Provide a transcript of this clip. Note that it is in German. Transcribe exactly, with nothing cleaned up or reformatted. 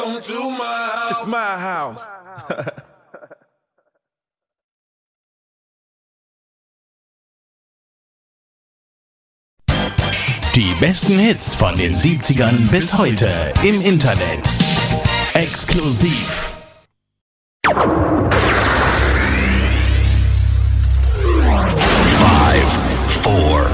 It's my house. Die besten Hits von den siebzigern bis heute im Internet. Exklusiv.